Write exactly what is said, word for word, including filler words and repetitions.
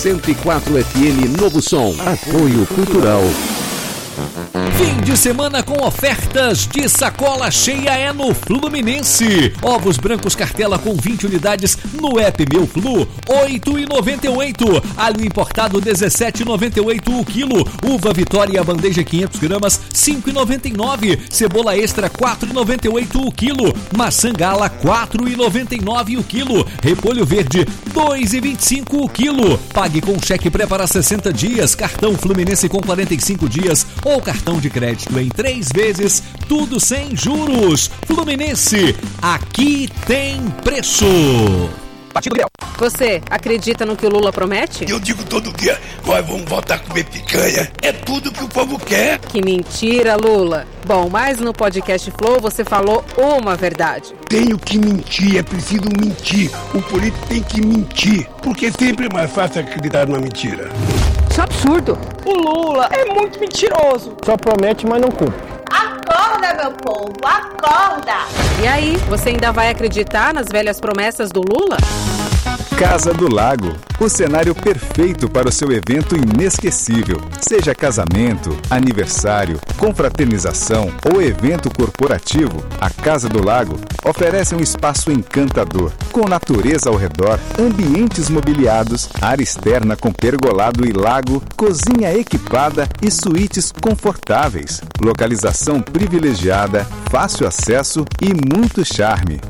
cento e quatro F M Novo Som. Apoio Cultural. Fim de semana com ofertas de sacola cheia é no Fluminense. Ovos brancos cartela com vinte unidades no app Meu Flu, oito reais e noventa e oito centavos. Alho importado, dezessete reais e noventa e oito centavos o quilo. Uva Vitória, bandeja quinhentos gramas, cinco reais e noventa e nove centavos. Cebola extra, quatro reais e noventa e oito centavos o quilo. Maçã gala, quatro reais e noventa e nove centavos o quilo. Repolho verde, dois reais e vinte e cinco centavos o quilo. Pague com cheque pré para sessenta dias, cartão Fluminense com quarenta e cinco dias ou cartão de crédito em três vezes, tudo sem juros. Fluminense, aqui tem preço. Partido Leal. Você acredita no que o Lula promete? Eu digo todo dia, nós vamos voltar a comer picanha. É tudo que o povo quer. Que mentira, Lula. Bom, mas no podcast Flow você falou uma verdade. Tenho que mentir, é preciso mentir. O político tem que mentir, porque sempre é mais fácil acreditar numa mentira. Isso é absurdo. O Lula é muito mentiroso. Só promete, mas não cumpre. Acorda, meu povo, acorda! E aí, você ainda vai acreditar nas velhas promessas do Lula? Casa do Lago, o cenário perfeito para o seu evento inesquecível. Seja casamento, aniversário, confraternização ou evento corporativo, a Casa do Lago oferece um espaço encantador, com natureza ao redor, ambientes mobiliados, área externa com pergolado e lago, cozinha equipada e suítes confortáveis, localização privilegiada, fácil acesso e muito charme.